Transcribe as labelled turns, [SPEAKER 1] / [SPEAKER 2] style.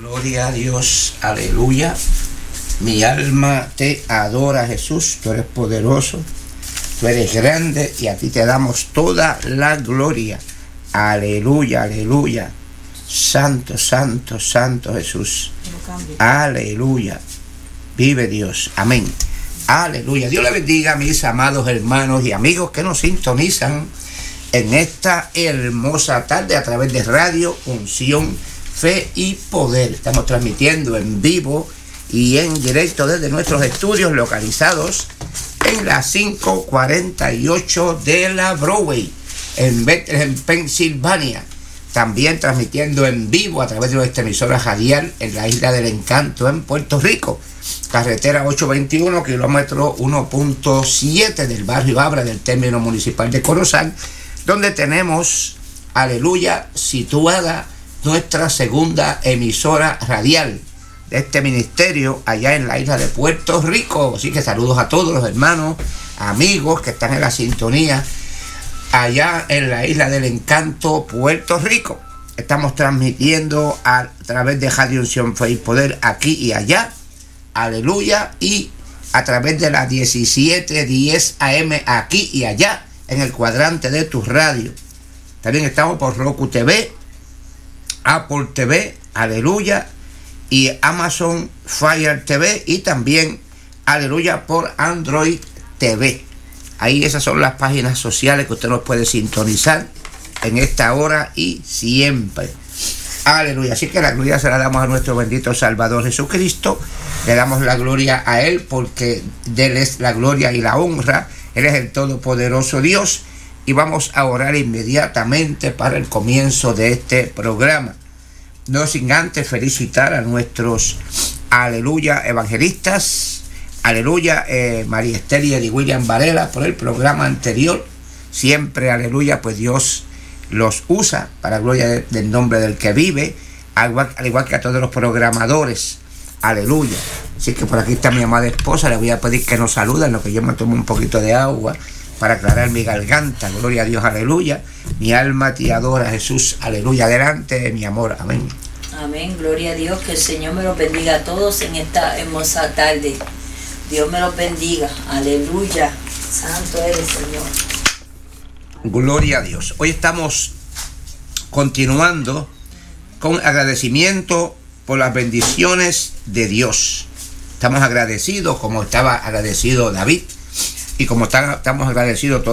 [SPEAKER 1] Gloria a Dios, aleluya. Mi alma te adora, Jesús. Tú eres poderoso, tú eres grande y a ti te damos toda la gloria. Aleluya, aleluya. Santo, santo, santo Jesús. Aleluya. Vive Dios. Amén. Aleluya. Dios le bendiga a mis amados hermanos y amigos que nos sintonizan en esta hermosa tarde a través de Radio Unción, Fe y Poder. Estamos transmitiendo en vivo y en directo desde nuestros estudios localizados en la 548 de la Broadway, en Bethlehem, Pensilvania. También transmitiendo en vivo a través de nuestra emisora radial en la Isla del Encanto, en Puerto Rico. Carretera 821, kilómetro 1.7 del barrio Abra del término municipal de Corozal, donde tenemos, aleluya, situada nuestra segunda emisora radial de este ministerio allá en la isla de Puerto Rico. Así que saludos a todos los hermanos, amigos que están en la sintonía allá en la Isla del Encanto, Puerto Rico. Estamos transmitiendo a través de Radio Unción, Fe y Poder aquí y allá, aleluya, y a través de la 1710 AM aquí y allá en el cuadrante de tu radio. También estamos por Roku TV, Apple TV, aleluya, y Amazon Fire TV, y también, aleluya, por Android TV. Ahí esas son las páginas sociales que usted nos puede sintonizar en esta hora y siempre. Aleluya. Así que la gloria se la damos a nuestro bendito Salvador Jesucristo. Le damos la gloria a Él porque de Él es la gloria y la honra. Él es el todopoderoso Dios. Y vamos a orar inmediatamente para el comienzo de este programa. No sin antes felicitar a nuestros, aleluya, evangelistas. Aleluya, María Esther y Eddie William Varela por el programa anterior. Siempre, aleluya, pues Dios los usa para gloria del nombre del que vive, al igual que a todos los programadores. Aleluya. Así que por aquí está mi amada esposa. Le voy a pedir que nos saluden, en lo que yo me tomo un poquito de agua para aclarar mi garganta. Gloria a Dios, aleluya. Mi alma te adora, Jesús. Aleluya. Adelante, mi amor. Amén.
[SPEAKER 2] Amén. Gloria a Dios. Que el Señor me los bendiga a todos en esta hermosa tarde. Dios me los bendiga. Aleluya. Santo eres, Señor.
[SPEAKER 1] Gloria a Dios. Hoy estamos continuando con agradecimiento por las bendiciones de Dios. Estamos agradecidos como estaba agradecido David y como estamos agradecidos todos.